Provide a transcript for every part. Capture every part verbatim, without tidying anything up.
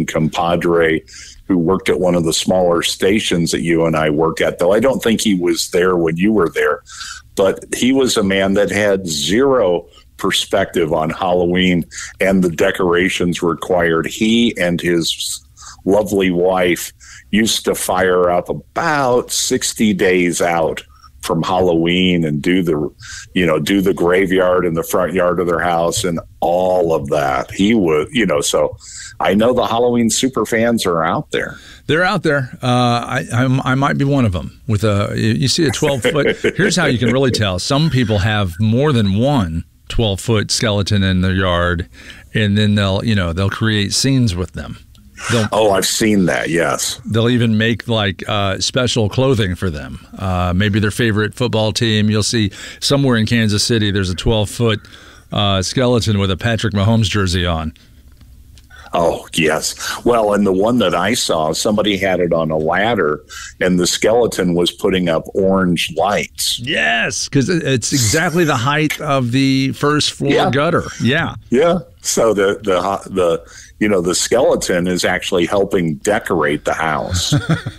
compadre who worked at one of the smaller stations that you and I work at, though I don't think he was there when you were there. But he was a man that had zero perspective on Halloween and the decorations required. He and his lovely wife used to fire up about sixty days out from Halloween and do the, you know, do the graveyard in the front yard of their house and all of that. He would, you know, so I know the Halloween super fans are out there. They're out there. Uh, I, I I might be one of them. With a, you see a twelve foot. Here's how you can really tell. Some people have more than one twelve foot skeleton in their yard, and then they'll, you know, they'll create scenes with them. They'll, oh, I've seen that, yes. They'll even make like uh, special clothing for them. Uh, maybe their favorite football team. You'll see somewhere in Kansas City there's a twelve foot uh, skeleton with a Patrick Mahomes jersey on. Oh, yes. Well, and the one that I saw, somebody had it on a ladder, and the skeleton was putting up orange lights. Yes, because it's exactly the height of the first floor yeah. gutter. Yeah. Yeah. So the, the, the, you know, the skeleton is actually helping decorate the house.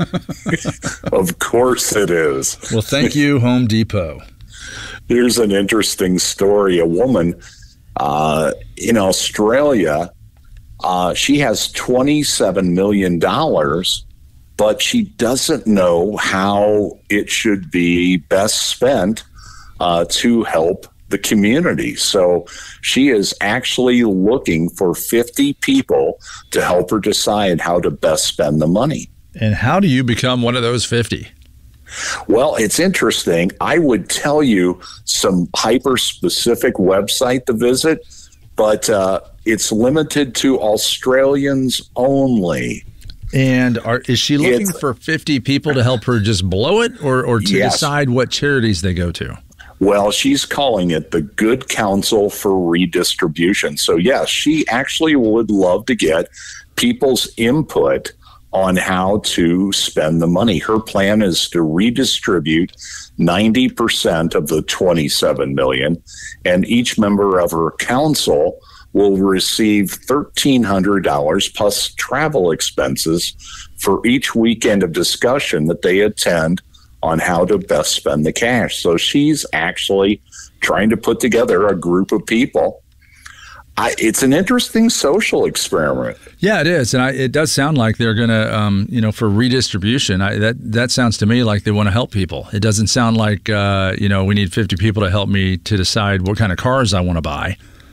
Of course it is. Well, thank you, Home Depot. Here's an interesting story. A woman uh, in Australia, Uh, she has twenty-seven million dollars, but she doesn't know how it should be best spent uh, to help the community. So she is actually looking for fifty people to help her decide how to best spend the money. And how do you become one of those fifty? Well, it's interesting. I would tell you some hyper-specific website to visit, but uh, it's limited to Australians only. And are, is she looking it's, for fifty people to help her just blow it, or, or to yes. decide what charities they go to? Well, she's calling it the Good Counsel for Redistribution. So, yes, she actually would love to get people's input on how to spend the money. Her plan is to redistribute ninety percent of the twenty-seven million dollars, and each member of her council will receive thirteen hundred dollars plus travel expenses for each weekend of discussion that they attend on how to best spend the cash. So she's actually trying to put together a group of people. I, it's an interesting social experiment. Yeah, it is, and I, it does sound like they're going to, um, you know, for redistribution. I, that that sounds to me like they want to help people. It doesn't sound like, uh, you know, we need fifty people to help me to decide what kind of cars I want to buy.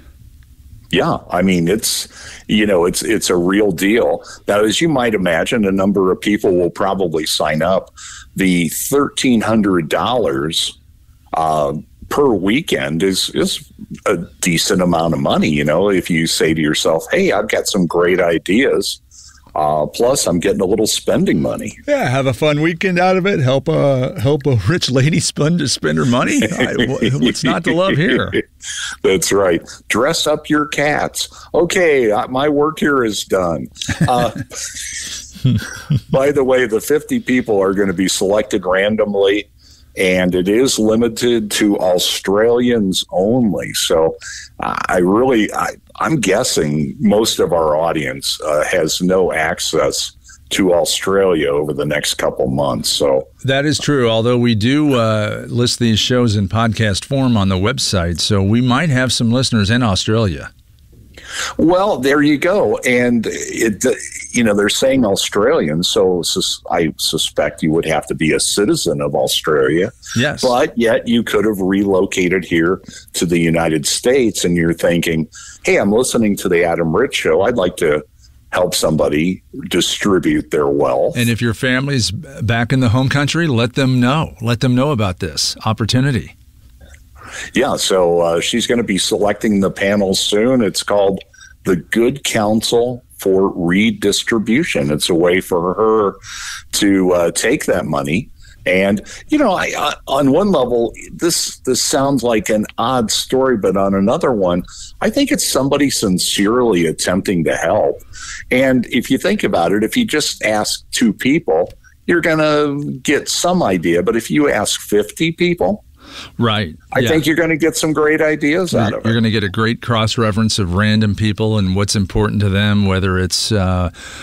Yeah, I mean, it's, you know, it's it's a real deal. Now, as you might imagine, a number of people will probably sign up. The thirteen hundred dollars uh, per weekend is is a decent amount of money. You know, if you say to yourself, hey, I've got some great ideas. Uh, plus, I'm getting a little spending money. Yeah, have a fun weekend out of it. Help a help a rich lady spend spend her money. I, what's not to love here? That's right. Dress up your cats. Okay, my work here is done. Uh, by the way, the fifty people are going to be selected randomly, and it is limited to Australians only. So uh, I really, I, I'm guessing most of our audience uh, has no access to Australia over the next couple months. So that is true, although we do uh, list these shows in podcast form on the website. So we might have some listeners in Australia. Well, there you go. And, it, you know, they're saying Australians, so sus- I suspect you would have to be a citizen of Australia. Yes. But yet you could have relocated here to the United States, and you're thinking, hey, I'm listening to the Adam Ritz Show. I'd like to help somebody distribute their wealth. And if your family's back in the home country, let them know. Let them know about this opportunity. Yeah, so uh, she's going to be selecting the panel soon. It's called the Good Counsel for Redistribution. It's a way for her to uh, take that money. And, you know, I, I, on one level, this this sounds like an odd story, but on another one, I think it's somebody sincerely attempting to help. And if you think about it, if you just ask two people, you're going to get some idea. But if you ask fifty people, right. I yeah. think you're going to get some great ideas you're, out of it. You're going to get a great cross-reference of random people and what's important to them, whether it's uh,